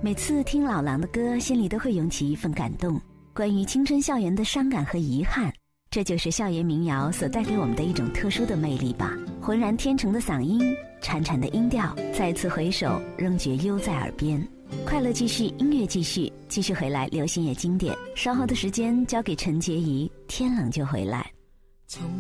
每次听老狼的歌，心里都会涌起一份感动。关于青春校园的伤感和遗憾，这就是校园民谣所带给我们的一种特殊的魅力吧。浑然天成的嗓音，潺潺的音调，再次回首仍觉悠在耳边。快乐继续，音乐继续，继续回来流行也经典。稍后的时间交给陈洁仪，天冷就回来。 从